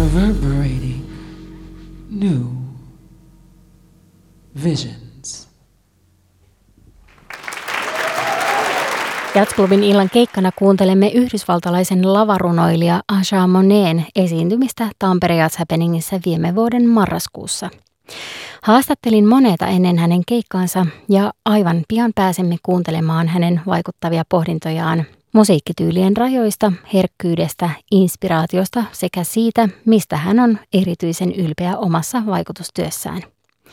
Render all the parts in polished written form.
reverberating new visions. Jazzklubin illan keikkana kuuntelemme yhdysvaltalaisen lavarunoilija Asha Moneen esiintymistä Tampere Jazz Happeningissa viime vuoden marraskuussa. Haastattelin Moneta ennen hänen keikkaansa ja aivan pian pääsemme kuuntelemaan hänen vaikuttavia pohdintojaan musiikkityylien rajoista, herkkyydestä, inspiraatiosta sekä siitä, mistä hän on erityisen ylpeä omassa vaikutustyössään.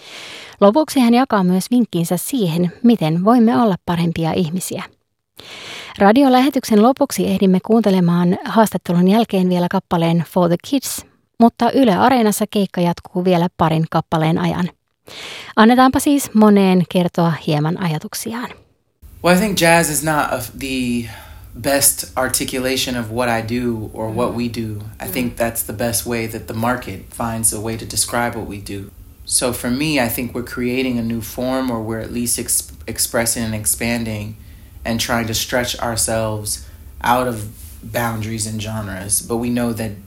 Lopuksi hän jakaa myös vinkkinsä siihen, miten voimme olla parempia ihmisiä. Radiolähetyksen lopuksi ehdimme kuuntelemaan haastattelun jälkeen vielä kappaleen For the Kids, mutta Yle Areenassa keikka jatkuu vielä parin kappaleen ajan. Annetaanpa siis Moneen kertoa hieman ajatuksiaan. Well, I think jazz is not the best articulation of what I do or what we do. I think that's the best way that the market finds a way to describe what we do. So for me, I think we're creating a new form, or we're at least expressing and expanding and trying to stretch ourselves out of boundaries and genres. But we know that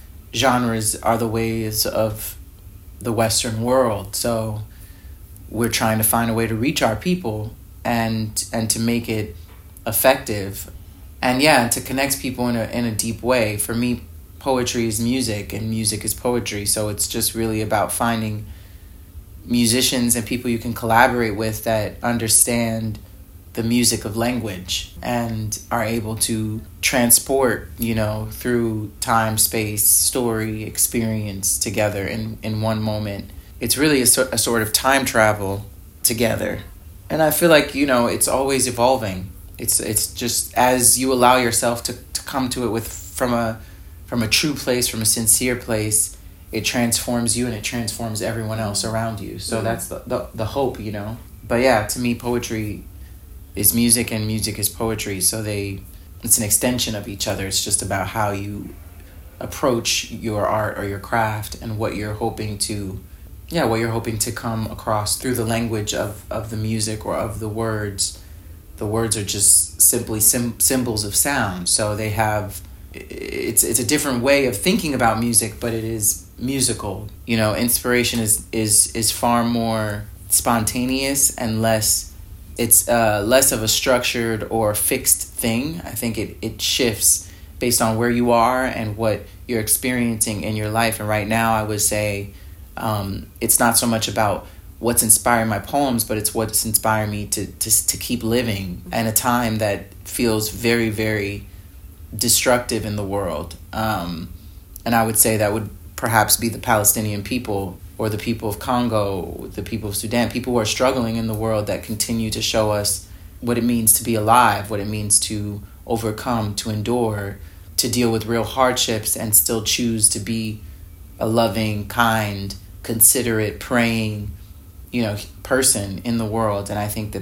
genres are the ways of the Western world. So we're trying to find a way to reach our people and to make it effective. And yeah, to connect people in a deep way. For me, poetry is music and music is poetry. So it's just really about finding musicians and people you can collaborate with that understand the music of language and are able to transport, through time, space, story, experience together in one moment. It's really a sort of time travel together. And I feel like, it's always evolving. It's just as you allow yourself to come to it from a true place, from a sincere place, it transforms you and it transforms everyone else around you. So that's the hope, But yeah, to me, poetry is music and music is poetry. So it's an extension of each other. It's just about how you approach your art or your craft and what you're hoping to come across through the language of the music or of the words. The words are just simply symbols of sound. So it's a different way of thinking about music, but it is musical. Inspiration is far more spontaneous and it's less of a structured or fixed thing. I think it shifts based on where you are and what you're experiencing in your life. And right now I would say it's not so much about what's inspiring my poems, but it's what's inspiring me to keep living in a time that feels very, very destructive in the world. And I would say that would perhaps be the Palestinian people or the people of Congo, the people of Sudan, people who are struggling in the world that continue to show us what it means to be alive, what it means to overcome, to endure, to deal with real hardships and still choose to be a loving, kind, considerate, praying, person in the world. And I think